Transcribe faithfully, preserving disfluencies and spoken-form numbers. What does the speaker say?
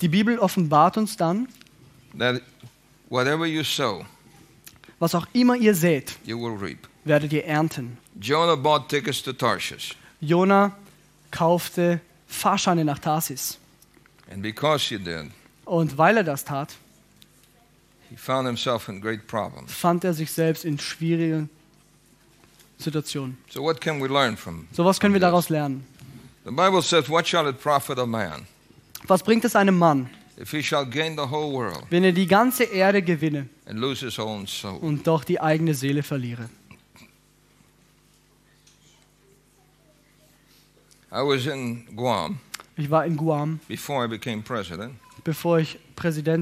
Die Bibel offenbart uns dann, that whatever you sow, was auch immer ihr sät, you will reap. werdet ihr ernten. Jonah bought tickets to Tarshish, Jona kaufte Fahrscheine nach Tarsis. and because he did, Und weil er das tat, he found himself in great problems. fand er sich selbst in schwierigen Situationen. So what can we learn from? So was können wir from this? daraus lernen. The Bible says, "What shall it profit a man Was bringt es einem Mann, if he shall gain the whole world wenn er die ganze Erde gewinne and lose his own soul?" und doch die eigene Seele verliere? I was in Guam Ich war in Guam, before I became president. bevor ich Präsident